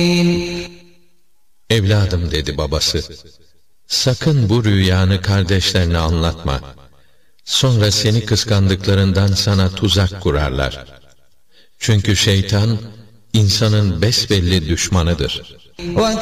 Evladım dedi babası, sakın bu rüyanı kardeşlerine anlatma. Sonra seni kıskandıklarından sana tuzak kurarlar. Çünkü şeytan insanın besbelli düşmanıdır.